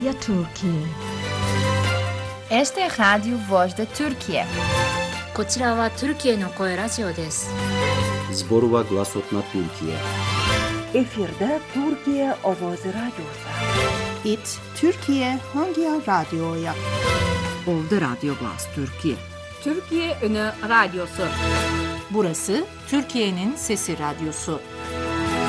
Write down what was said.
Ya Turkiye. Este é Rádio Voz da Turquia. こちらはトルキエの声ラジオです。 Zborova Glasotna Türkiye. Efirde Türkiye Ovozi Radyosu. It Türkiye Hangi Radyo'ya? Oldu Radyo Glas Türkiye. Türkiye Ünü Radyosu. Burası Türkiye'nin Sesi Radyosu.